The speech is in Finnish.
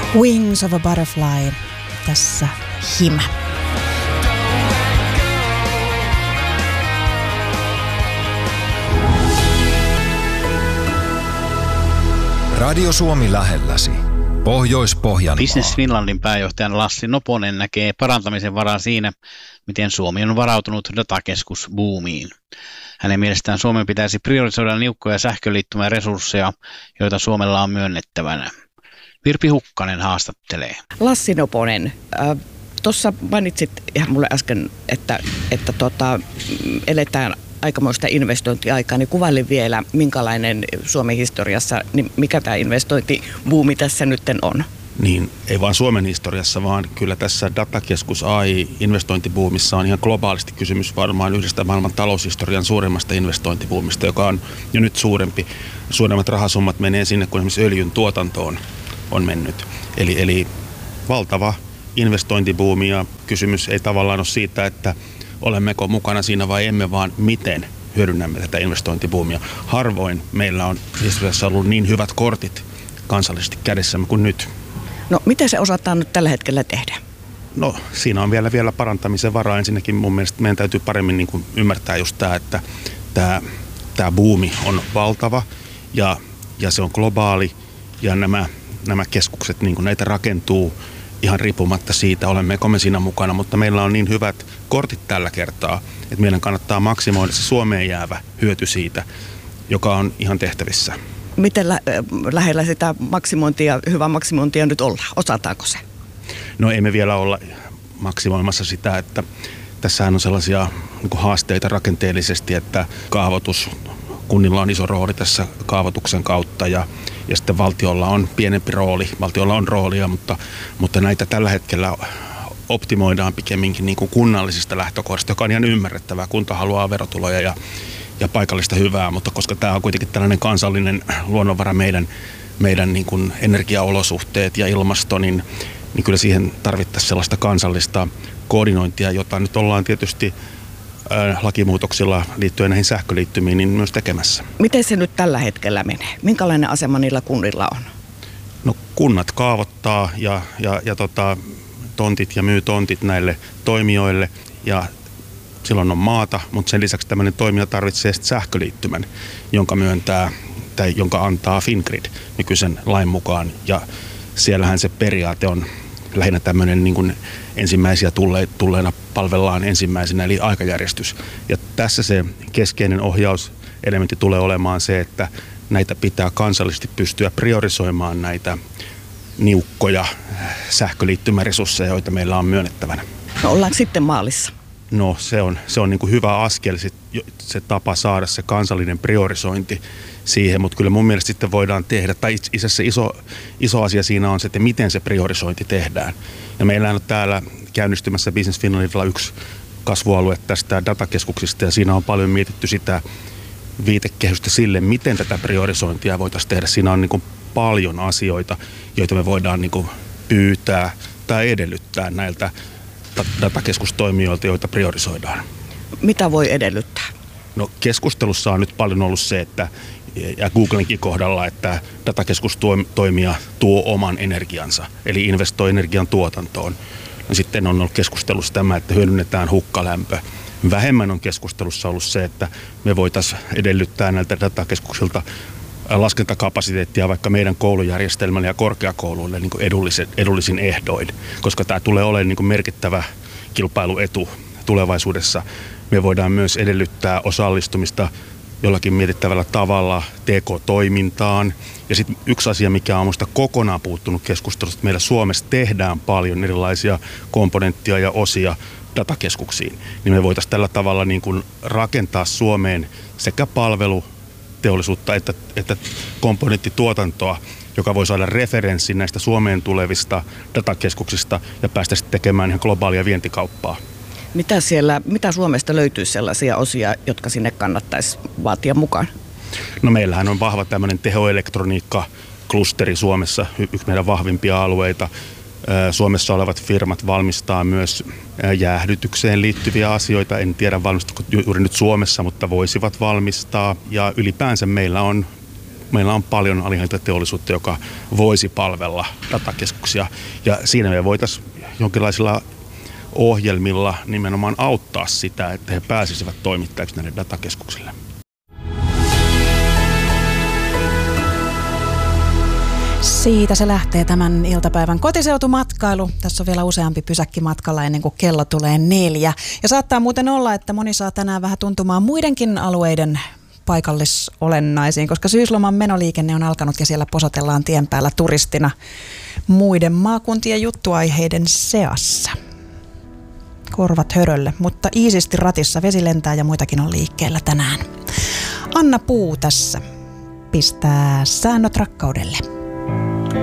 Wings of a Butterfly. Tässä Him. Radio Suomi lähelläsi. Pohjois-Pohjanmaa. Business Finlandin pääjohtajan Lassi Noponen näkee parantamisen varaa siinä, miten Suomi on varautunut datakeskusbuumiin. Hänen mielestään Suomen pitäisi priorisoida niukkoja sähköliittymäresursseja, joita Suomella on myönnettävänä. Virpi Hukkanen haastattelee. Lassi Noponen, tuossa mainitsit ihan mulle äsken, että eletään aikamoista investointiaikaa, niin kuvailin vielä, minkälainen Suomen historiassa, niin mikä tämä investointibuumi tässä nyt on? Niin, ei vaan Suomen historiassa, vaan kyllä tässä datakeskus AI-investointibuumissa on ihan globaalisti kysymys varmaan yhdestä maailman taloushistorian suurimmasta investointibuumista, joka on jo nyt suurempi. Suuremmat rahasummat menee sinne, kun esimerkiksi öljyn tuotantoon on mennyt. Eli valtava investointibuumi, ja kysymys ei tavallaan ole siitä, että olemmeko mukana siinä vai emme, vaan miten hyödynnämme tätä investointibuumia. Harvoin meillä on historiassa ollut niin hyvät kortit kansallisesti kädessämme kuin nyt. No, miten se osataan nyt tällä hetkellä tehdä? No, siinä on vielä parantamisen varaa. Ensinnäkin mun mielestä meidän täytyy paremmin niin kuin ymmärtää just tämä, että tämä buumi on valtava ja se on globaali, ja nämä keskukset, niin kuin näitä rakentuu ihan riippumatta siitä, olemmeko me siinä mukana, mutta meillä on niin hyvät kortit tällä kertaa, että meidän kannattaa maksimoida se Suomeen jäävä hyöty siitä, joka on ihan tehtävissä. Miten lähellä sitä maksimointia, hyvää maksimointia nyt ollaan? Osataanko se? No, ei me vielä olla maksimoimassa sitä, että tässähän on sellaisia niin kuin haasteita rakenteellisesti, että kunnilla on iso rooli tässä kaavoituksen kautta, ja sitten valtiolla on pienempi rooli. Valtiolla on roolia, mutta näitä tällä hetkellä optimoidaan pikemminkin niin kuin kunnallisista lähtökohdista, joka on ihan ymmärrettävää. Kunta haluaa verotuloja ja paikallista hyvää, mutta koska tämä on kuitenkin tällainen kansallinen luonnonvara, meidän niin kuin energiaolosuhteet ja ilmasto, niin kyllä siihen tarvittaisiin sellaista kansallista koordinointia, jota nyt ollaan tietysti lakimuutoksilla liittyen näihin sähköliittymiin niin myös tekemässä. Miten se nyt tällä hetkellä menee? Minkälainen asema niillä kunnilla on? No, kunnat kaavoittaa ja tontit ja myy tontit näille toimijoille, ja silloin on maata, mutta sen lisäksi tämmöinen toimija tarvitsee sähköliittymän, jonka antaa Fingrid nykyisen lain mukaan, ja siellähän se periaate on lähinnä tämmöinen niin kuin ensimmäisiä tulleena palvellaan ensimmäisenä, eli aikajärjestys. Ja tässä se keskeinen ohjauselementti tulee olemaan se, että näitä pitää kansallisesti pystyä priorisoimaan, näitä niukkoja sähköliittymäresursseja, joita meillä on myönnettävänä. No, ollaanko sitten maalissa? No, se on niin kuin hyvä askel, se tapa saada se kansallinen priorisointi siihen, mutta kyllä mun mielestä sitten voidaan tehdä, tai itse asiassa iso asia siinä on se, että miten se priorisointi tehdään. Ja meillä on täällä käynnistymässä Business Finlandilla yksi kasvualue tästä datakeskuksista, ja siinä on paljon mietitty sitä viitekehystä sille, miten tätä priorisointia voitaisiin tehdä. Siinä on niin kuin paljon asioita, joita me voidaan niin kuin pyytää tai edellyttää näiltä datakeskustoimijoilta, joita priorisoidaan. Mitä voi edellyttää? No, keskustelussa on nyt paljon ollut se, että, ja Googlenkin kohdalla, että datakeskustoimija tuo oman energiansa, eli investoi energian tuotantoon. No, sitten on ollut keskustelussa tämä, että hyödynnetään hukkalämpö. Vähemmän on keskustelussa ollut se, että me voitaisiin edellyttää näiltä datakeskuksilta laskentakapasiteettia vaikka meidän koulujärjestelmälle ja korkeakouluille niin kuin edullisin ehdoin, koska tämä tulee olemaan niin kuin merkittävä kilpailuetu tulevaisuudessa. Me voidaan myös edellyttää osallistumista jollakin mietittävällä tavalla TK-toimintaan. Ja sitten yksi asia, mikä on minusta kokonaan puuttunut keskustelusta, että meillä Suomessa tehdään paljon erilaisia komponentteja ja osia datakeskuksiin, niin me voitaisiin tällä tavalla niin kuin rakentaa Suomeen sekä palveluteollisuutta että komponenttituotantoa, joka voi saada referenssin näistä Suomeen tulevista datakeskuksista ja päästä sitten tekemään ihan globaalia vientikauppaa. Mitä Suomesta löytyisi sellaisia osia, jotka sinne kannattaisi vaatia mukaan? No, meillähän on vahva tämmöinen tehoelektroniikka-klusteri Suomessa, yksi meidän vahvimpia alueita. Suomessa olevat firmat valmistaa myös jäähdytykseen liittyviä asioita. En tiedä, valmistuuko juuri nyt Suomessa, mutta voisivat valmistaa. Ja ylipäänsä meillä on Meillä on paljon alihankintateollisuutta, joka voisi palvella datakeskuksia, ja siinä me voitaisiin jonkinlaisilla ohjelmilla nimenomaan auttaa sitä, että he pääsisivät toimittajiksi näille datakeskuksille. Siitä se lähtee tämän iltapäivän kotiseutumatkailu. Tässä on vielä useampi pysäkki matkalla ennen kuin kello tulee 4. Ja saattaa muuten olla, että moni saa tänään vähän tuntumaan muidenkin alueiden paikallisolennaisiin, koska syysloman menoliikenne on alkanut ja siellä posotellaan tien päällä turistina muiden maakuntien juttuaiheiden seassa. Korvat hörölle, mutta iisisti ratissa, vesi lentää ja muitakin on liikkeellä tänään. Anna Puu tässä pistää säännöt rakkaudelle.